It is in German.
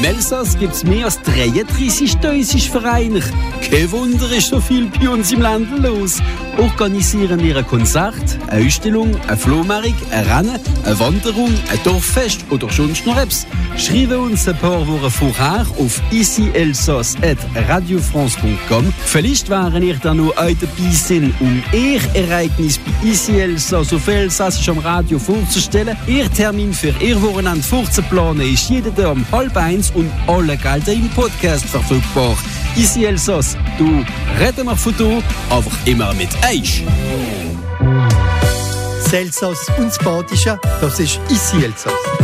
Im Elsass gibt es mehr als 33.000 Vereine. Kein Wunder, ist so viel bei uns im Land los. Organisieren wir ein Konzert, eine Ausstellung, ein Flohmarkt, ein Rennen, eine Wanderung, ein Dorffest oder sonst noch etwas? Schreibe uns ein paar Wochen vorher auf icielsass@radiofrance.com. Vielleicht wären ihr dann noch dabei sind, um ihr Ereignis bei Ici Elsass auf Elsassisch am Radio vorzustellen. Ihr Termin für ihr Wochenende vorzuplanen ist jeden Tag um 12:30 und alle Gelder im Podcast verfügbar. Ici Elsass, du reden wir von du, aber immer mit Eich. Das Elsass und das Badische, das ist Ici Elsass.